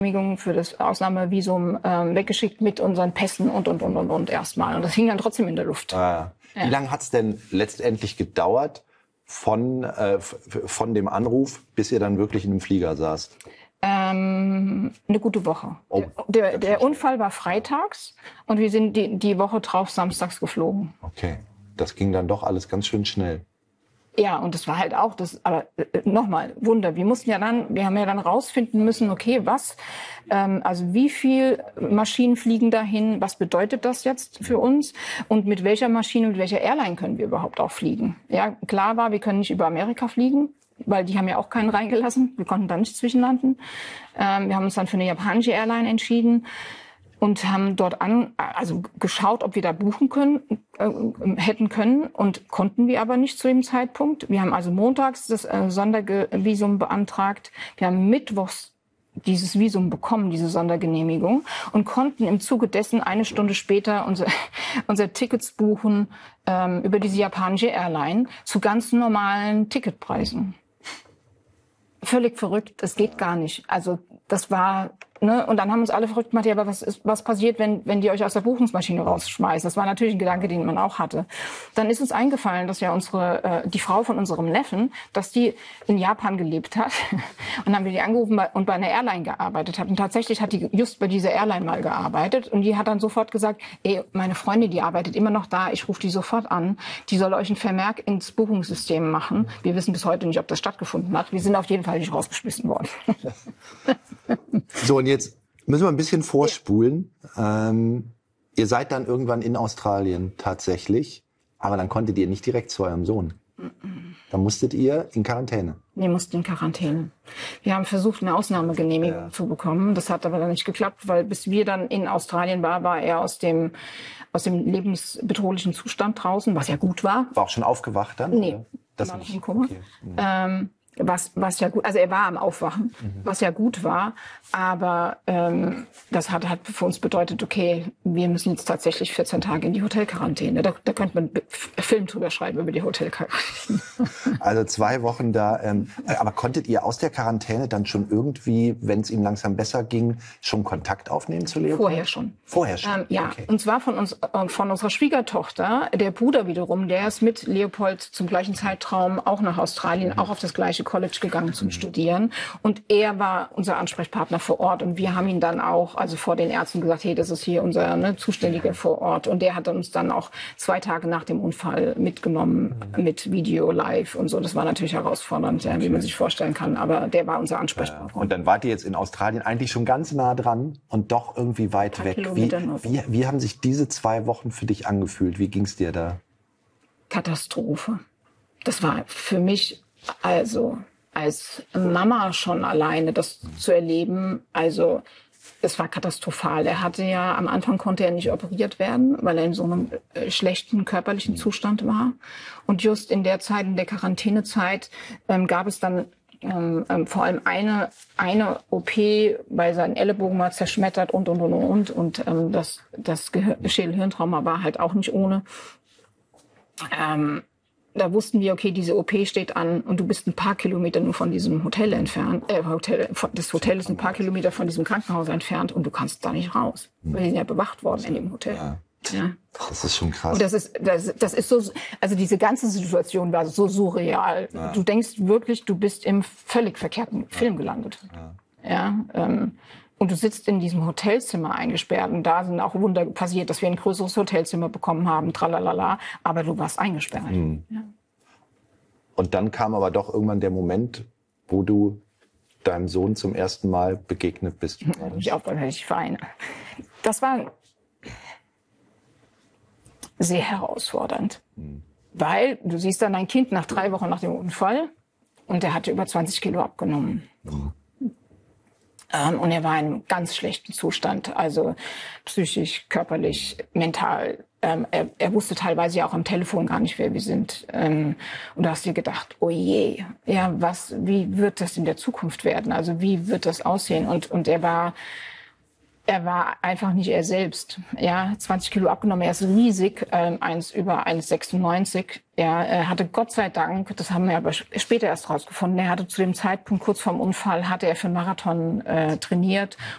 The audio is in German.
Für das Ausnahmevisum weggeschickt mit unseren Pässen und erstmal. Und das hing dann trotzdem in der Luft. Ja. Wie lange hat es denn letztendlich gedauert von dem Anruf, bis ihr dann wirklich in dem Flieger saßt? Eine gute Woche. Oh, Der Unfall war freitags und wir sind die Woche drauf samstags geflogen. Okay, das ging dann doch alles ganz schön schnell. Ja, und das war halt auch aber nochmal, Wunder. Wir haben ja dann rausfinden müssen, okay, also wie viel Maschinen fliegen dahin, was bedeutet das jetzt für uns und mit welcher Maschine, mit welcher Airline können wir überhaupt auch fliegen? Ja, klar war, wir können nicht über Amerika fliegen, weil die haben ja auch keinen reingelassen. Wir konnten da nicht zwischenlanden. Wir haben uns dann für eine japanische Airline entschieden und haben dort geschaut, ob wir da buchen hätten können und konnten wir aber nicht zu dem Zeitpunkt. Wir haben also montags das Sondervisum beantragt. Wir haben mittwochs dieses Visum bekommen, diese Sondergenehmigung, und konnten im Zuge dessen eine Stunde später unser Tickets buchen über diese japanische Airline zu ganz normalen Ticketpreisen. Völlig verrückt, das geht gar nicht. Also das war, ne, und dann haben uns alle verrückt gemacht, ja, aber was passiert, wenn die euch aus der Buchungsmaschine rausschmeißen? Das war natürlich ein Gedanke, den man auch hatte. Dann ist uns eingefallen, dass ja die Frau von unserem Neffen, dass die in Japan gelebt hat. Und dann haben wir die angerufen und bei einer Airline gearbeitet hat. Und tatsächlich hat die just bei dieser Airline mal gearbeitet. Und die hat dann sofort gesagt, ey, meine Freundin, die arbeitet immer noch da, ich rufe die sofort an. Die soll euch einen Vermerk ins Buchungssystem machen. Wir wissen bis heute nicht, ob das stattgefunden hat. Wir sind auf jeden Fall nicht rausgeschmissen worden. So, und jetzt müssen wir ein bisschen vorspulen. Ihr seid dann irgendwann in Australien tatsächlich, aber dann konntet ihr nicht direkt zu eurem Sohn. Dann musstet ihr in Quarantäne. Wir mussten in Quarantäne. Wir haben versucht, eine Ausnahmegenehmigung zu bekommen. Das hat aber dann nicht geklappt, weil bis wir dann in Australien war er aus dem lebensbedrohlichen Zustand draußen, was ja gut war. War auch schon aufgewacht dann? Nee, das war noch im Koma. Okay. Was ja gut, also er war am Aufwachen, was ja gut war, aber das hat für uns bedeutet, okay, wir müssen jetzt tatsächlich 14 Tage in die Hotelquarantäne. Da könnte man einen Film drüber schreiben über die Hotelquarantäne. Also 2 Wochen da, aber konntet ihr aus der Quarantäne dann schon irgendwie, wenn es ihm langsam besser ging, schon Kontakt aufnehmen zu Leopold? Vorher schon. Vorher schon? Ja, okay. Und zwar von unserer Schwiegertochter, der Bruder wiederum, der ist mit Leopold zum gleichen Zeitraum auch nach Australien, auch auf das gleiche College gegangen zum Studieren. Und er war unser Ansprechpartner vor Ort. Und wir haben ihn dann auch, also vor den Ärzten gesagt, hey, das ist hier unser Zuständiger vor Ort. Und der hat uns dann auch 2 Tage nach dem Unfall mitgenommen mit Video live und so. Das war natürlich herausfordernd, ja, wie man sich vorstellen kann. Aber der war unser Ansprechpartner. Und dann wart ihr jetzt in Australien eigentlich schon ganz nah dran und doch irgendwie weit weg. Wie haben sich diese 2 Wochen für dich angefühlt? Wie ging es dir da? Katastrophe. Das war für mich, also als Mama schon alleine das zu erleben, also es war katastrophal. Er hatte ja, am Anfang konnte er nicht operiert werden, weil er in so einem schlechten körperlichen Zustand war. Und just in der Zeit, in der Quarantänezeit, gab es dann vor allem eine OP, weil sein Ellenbogen war zerschmettert und. Und das Schädel-Hirntrauma war halt auch nicht ohne. Da wussten wir, okay, diese OP steht an und du bist ein paar Kilometer nur von diesem Hotel entfernt. Das Hotel ist ein paar Kilometer von diesem Krankenhaus entfernt und du kannst da nicht raus. Weil die sind ja bewacht worden in dem Hotel. Ja. Das ist schon krass. Und das ist so, also diese ganze Situation war so surreal. Ja. Du denkst wirklich, du bist im völlig verkehrten Film gelandet. Ja. Und du sitzt in diesem Hotelzimmer eingesperrt und da sind auch Wunder passiert, dass wir ein größeres Hotelzimmer bekommen haben, tralalala, aber du warst eingesperrt. Ja. Und dann kam aber doch irgendwann der Moment, wo du deinem Sohn zum ersten Mal begegnet bist. Ich auch, weil ich weine. Das war sehr herausfordernd, weil du siehst dann dein Kind nach 3 Wochen nach dem Unfall und der hatte über 20 Kilo abgenommen. Und er war in einem ganz schlechten Zustand, also psychisch, körperlich, mental. Er wusste teilweise ja auch am Telefon gar nicht, wer wir sind. Und du hast dir gedacht, oh je, ja, wie wird das in der Zukunft werden? Also wie wird das aussehen? Und er war einfach nicht er selbst. Ja, 20 Kilo abgenommen, er ist riesig, über 1,96. Er hatte Gott sei Dank, das haben wir aber später erst rausgefunden, er hatte zu dem Zeitpunkt kurz vorm Unfall, hatte er für einen Marathon trainiert